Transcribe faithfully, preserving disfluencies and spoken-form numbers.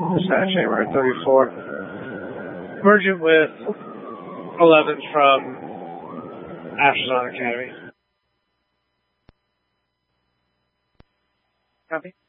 Dispatch Chamber thirty-four. Merging with eleven from Ashland Academy. Copy.